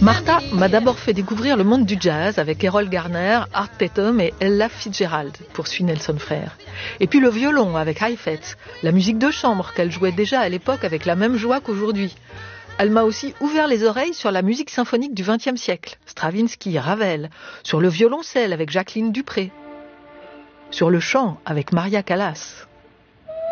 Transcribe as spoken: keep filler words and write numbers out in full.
Martha m'a d'abord fait découvrir le monde du jazz avec Errol Garner, Art Tatum et Ella Fitzgerald, poursuit Nelson Frère. Et puis le violon avec Heifetz, la musique de chambre qu'elle jouait déjà à l'époque avec la même joie qu'aujourd'hui. Elle m'a aussi ouvert les oreilles sur la musique symphonique du vingtième siècle, Stravinsky, Ravel, sur le violoncelle avec Jacqueline Dupré, sur le chant avec Maria Callas.